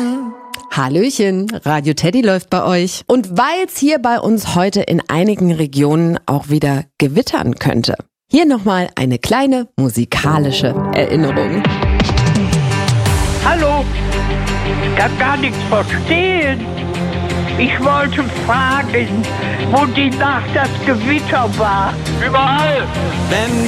Hallöchen, Radio Teddy läuft bei euch. Und weil's hier bei uns heute in einigen Regionen auch wieder gewittern könnte, hier nochmal eine kleine musikalische Erinnerung. Hallo, ich kann gar nichts verstehen. Ich wollte fragen, wo die Nacht das Gewitter war. Überall! Wenn